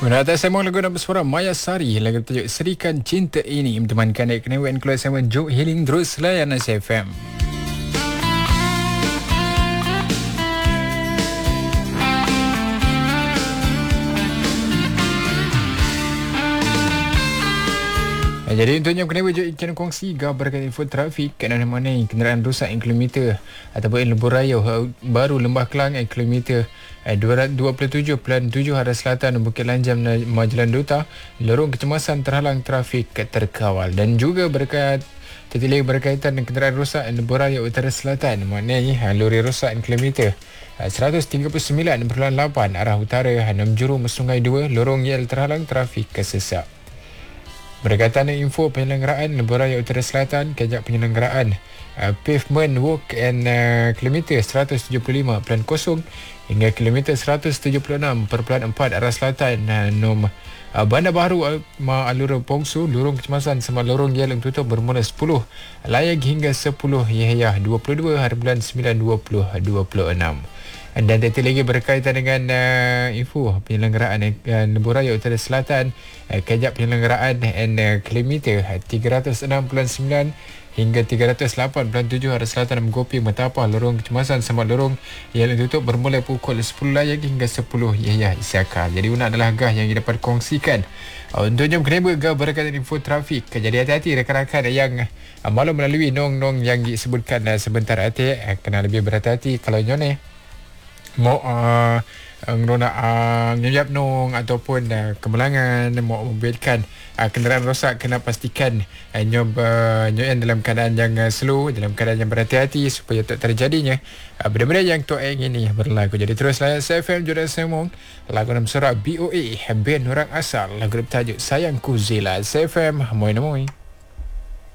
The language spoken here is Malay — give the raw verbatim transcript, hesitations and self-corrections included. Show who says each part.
Speaker 1: Menata saya mahu lagu nak bersuara Maya Sari. Lagu bertajuk Serikan Cinta Ini mentemankan Nek Kenewen keluar sama Joe Healing terus layan S F M. Jadi untuknya kenapa jom channel kongsi gambar berkaitan info trafik kat mana-mana kenderaan rosak yang kilometer ataupun Lebuh Raya baru Lembah Kelang yang kilometer dua puluh tujuh perpuluhan tujuh arah selatan Bukit Lanjam Majalan Duta, lorong kecemasan terhalang trafik terkawal. Dan juga berkait tertilik berkaitan dengan kenderaan rosak Lebuh Raya Utara Selatan, maknanya lori rosak yang kilometer seratus tiga puluh sembilan perpuluhan lapan arah utara enam jurung Sungai dua, lorong Y L terhalang trafik kesesak. Berkaitan dengan info penyelenggaraan Lebuh Raya Utara Selatan, kejap penyelenggaraan uh, pavement work and uh, kilometer seratus tujuh puluh lima perpuluhan kosong hingga kilometer seratus tujuh puluh enam perpuluhan empat arah selatan uh, nom uh, Bandar Baru uh, Ma Alura Pongsu, lorong kecemasan sama lorong Y L tutup bermula sepuluh Layag hingga sepuluh Yahya dua puluh dua hari bulan sembilan dua ribu dua puluh enam. Dan tertitik lagi berkaitan dengan uh, info penyelenggaraan uh, Lebuh Raya Utara Selatan, uh, kejap penyelenggaraan and uh, kilometer uh, tiga ratus enam puluh sembilan hingga tiga ratus lapan puluh tujuh arah selatan Mengopi Metapah, lorong kecemasan sama lorong yang ditutup bermula pukul sepuluh Layag hingga sepuluh Yahya Isyakat. Jadi una adalah gah yang dapat kongsikan uh, untuk jom kenapa gah berkaitan info trafik. Jadi hati-hati rakan-rakan yang uh, malu melalui nong-nong yang disebutkan uh, sebentar hati, uh, kena lebih berhati-hati kalau nyone mau uh, ngerona uh, nyuyap nong ataupun uh, kemalangan mau membiarkan uh, kenderaan rosak, kena pastikan uh, nyob uh, nyoyan dalam keadaan yang uh, slow, dalam keadaan yang berhati-hati supaya tak terjadinya uh, benda-benda yang tu ingin berlaku. Jadi teruslah S F M Jodoh Semong, lagu dalam surat B O A band orang asal, lagu bertajuk Sayangku Zila. S F M moi moi.